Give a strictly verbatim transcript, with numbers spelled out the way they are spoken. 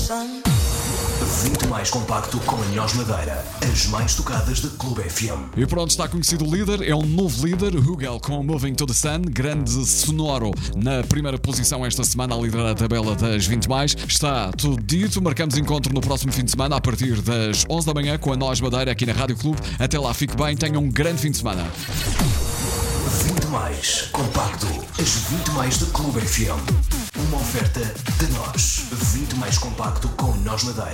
vinte mais compacto com a Nós Madeira. As mais tocadas da Clube F M. E pronto, está conhecido o líder. É um novo líder, Hugel com Moving to the Sun. Grande sonoro na primeira posição esta semana a liderar a tabela das vinte mais. Está tudo dito. Marcamos encontro no próximo fim de semana a partir das onze da manhã com a Nós Madeira aqui na Rádio Clube. Até lá, fique bem. Tenham um grande fim de semana. vinte mais compacto. As vinte mais da Clube F M. Uma oferta de nós. vinte mais compacto com Nós Madeira.